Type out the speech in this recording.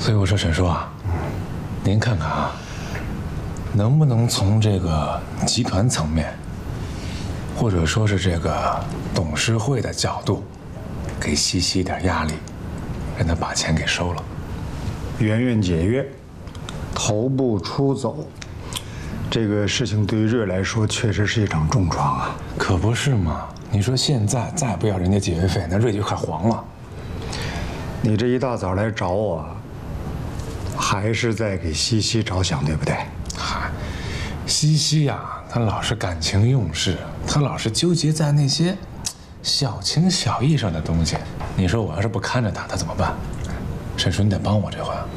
所以我说沈叔啊，您看看啊，能不能从这个集团层面，或者说是这个董事会的角度，给西西一点压力，让他把钱给收了。 圆圆解约，头部出走，这个事情对于瑞来说确实是一场重创啊。 可不是嘛？你说现在再不要人家解约费，那瑞就快黄了。 你这一大早来找我，还是在给西西着想，对不对？ 嗨，西西呀，他老是感情用事，他老是纠结在那些小情小义上的东西。你说我要是不看着他，他怎么办？沈叔，你得帮我这回。